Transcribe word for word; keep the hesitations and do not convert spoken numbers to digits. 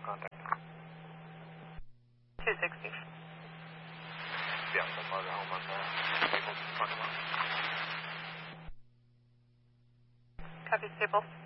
contact. two sixty. Yeah, the motorhome on the Staples parking lot. Copy, Staples.